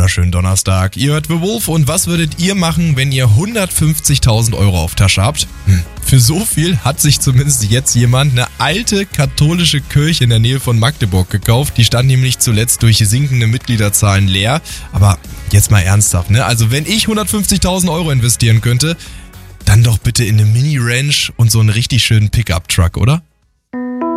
wunderschönen Donnerstag. Ihr hört The Wolf und was würdet ihr machen, wenn ihr 150.000 Euro auf Tasche habt? Für so viel hat sich zumindest jetzt jemand eine alte katholische Kirche in der Nähe von Magdeburg gekauft. Die stand nämlich zuletzt durch sinkende Mitgliederzahlen leer. Aber jetzt mal ernsthaft, ne? Also wenn ich 150.000 Euro investieren könnte, dann doch bitte in eine Mini-Ranch und so einen richtig schönen Pickup-Truck, oder?